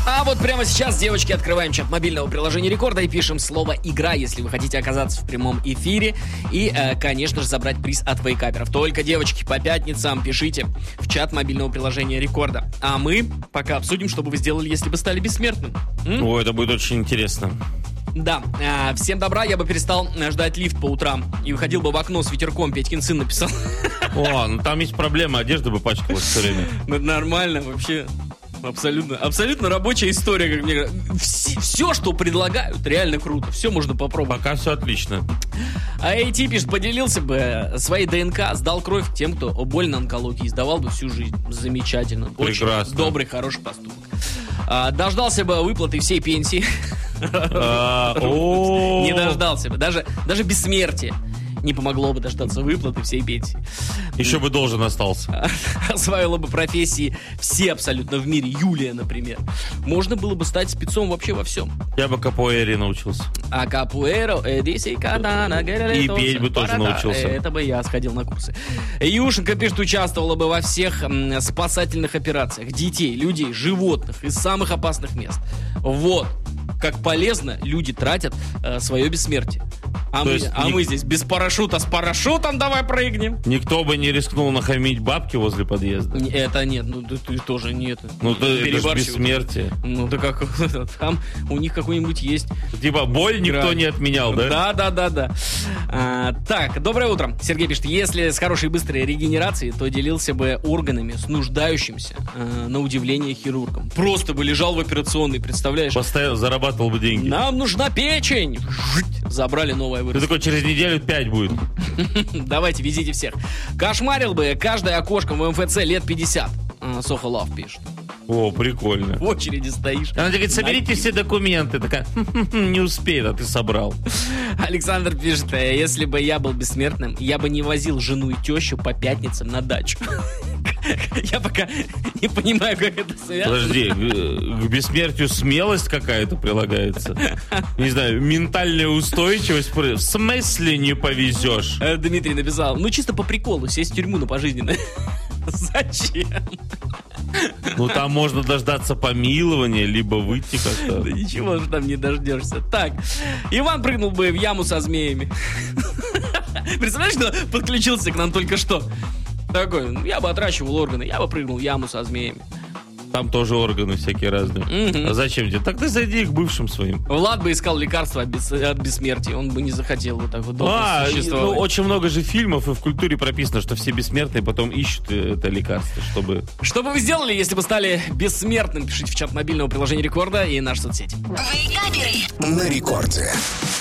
А вот прямо сейчас, девочки, открываем чат мобильного приложения Рекорда и пишем слово «Игра», если вы хотите оказаться в прямом эфире и, конечно же, забрать приз от вейкаперов. Только, девочки, по пятницам пишите в чат мобильного приложения Рекорда. А мы пока обсудим, что бы вы сделали, если бы стали бессмертным. О, это будет очень интересно. Да, всем добра, я бы перестал ждать лифт по утрам и выходил бы в окно с ветерком, Петькин сын написал. О, ну там есть проблема, одежда бы пачкалась все время. Ну, нормально, вообще. Абсолютно рабочая история, как мне говорят. Все, что предлагают, реально круто. Все можно попробовать. Пока все отлично. А AT пишет, поделился бы своей ДНК, сдал кровь тем, кто больно онкологией, сдавал бы всю жизнь. Замечательно. Прекрасно. Очень добрый, хороший поступок. Дождался бы выплаты всей пенсии. Не дождался бы. Даже бессмертие не помогло бы дождаться выплаты всей пенсии. Еще бы должен остался. Осваивала бы профессии все абсолютно в мире. Юлия, например. Можно было бы стать спецом вообще во всем. Я бы капуэре научился. А капуэро, эдиси катана, и петь бы тоже научился. Это бы я сходил на курсы. Юшенька пишет, участвовала бы во всех спасательных операциях. Детей, людей, животных из самых опасных мест. Вот. Как полезно люди тратят свое бессмертие. Мы здесь без парашюта, с парашютом давай прыгнем. Никто бы не рискнул нахамить бабки возле подъезда. Это нет, ну ты тоже нет. Ну это же бессмертие. Ну да как, там у них какой-нибудь есть. Типа боль никто не отменял, да? Да. Так, доброе утро. Сергей пишет, если с хорошей и быстрой регенерацией, то делился бы органами с нуждающимся, на удивление, хирургом. Просто бы лежал в операционной, представляешь? Постоянно зарабатывал бы деньги. Нам нужна печень. Забрали новое вырос. Ты такой, через неделю 5 будет. Давайте, везите всех. Кошмарил бы каждое окошко в МФЦ лет 50. Soho Love пишет. О, прикольно. В очереди стоишь. Она говорит, соберите все документы. Такая, не успеет, а ты собрал. Александр пишет, если бы я был бессмертным, я бы не возил жену и тещу по пятницам на дачу. Я пока не понимаю, как это связано. Подожди, к бессмертию смелость какая-то прилагается? Не знаю, ментальная устойчивость. В смысле не повезешь? Дмитрий написал, ну чисто по приколу, сесть в тюрьму на пожизненно. Зачем? Ну там можно дождаться помилования, либо выйти как-то. Да ничего же там не дождешься. Так, Иван прыгнул бы в яму со змеями. Представляешь, что подключился к нам только что? Такой, я бы отращивал органы, я бы прыгнул в яму со змеями. Там тоже органы всякие разные. А зачем тебе? Так ты зайди к бывшим своим. Влад бы искал лекарства от бессмертия. Он бы не захотел вот так вот долго существовать. Ну, очень много же фильмов и в культуре прописано, что все бессмертные потом ищут это лекарство, чтобы... Что бы вы сделали, если бы стали бессмертным? Пишите в чат мобильного приложения Рекорда и наши соцсети. На Рекорде.